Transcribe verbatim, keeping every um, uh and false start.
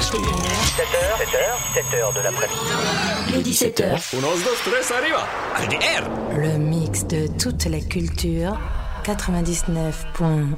H T R. sept heures, sept heures, sept heures de l'après-midi. Les dix-sept heures. Unos, dos, tres, arriba. H D R. Le mix de toute la culture. quatre-vingt-dix-neuf point